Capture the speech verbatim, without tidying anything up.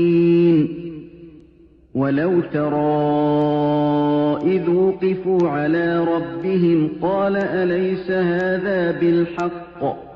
وَلَوْ تَرَىٰ إِذْ وُقِفُوا عَلَىٰ رَبِّهِمْ قَالَ أَلَيْسَ هَٰذَا بِالْحَقِّ